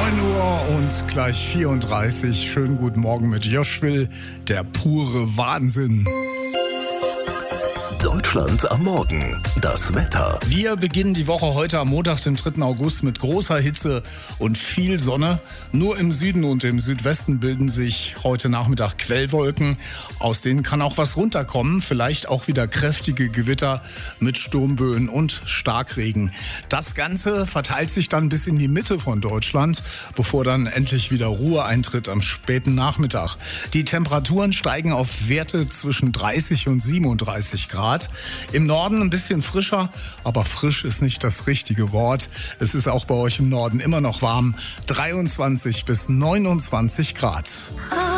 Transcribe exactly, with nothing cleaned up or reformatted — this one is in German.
neun Uhr und gleich vierunddreißig. Schönen guten Morgen mit Joschwil, der pure Wahnsinn. Deutschland am Morgen. Das Wetter. Wir beginnen die Woche heute am Montag, dem dritten August, mit großer Hitze und viel Sonne. Nur im Süden und im Südwesten bilden sich heute Nachmittag Quellwolken. Aus denen kann auch was runterkommen. Vielleicht auch wieder kräftige Gewitter mit Sturmböen und Starkregen. Das Ganze verteilt sich dann bis in die Mitte von Deutschland, bevor dann endlich wieder Ruhe eintritt am späten Nachmittag. Die Temperaturen steigen auf Werte zwischen dreißig und siebenunddreißig Grad. Im Norden ein bisschen frischer, aber frisch ist nicht das richtige Wort. Es ist auch bei euch im Norden immer noch warm. dreiundzwanzig bis neunundzwanzig Grad.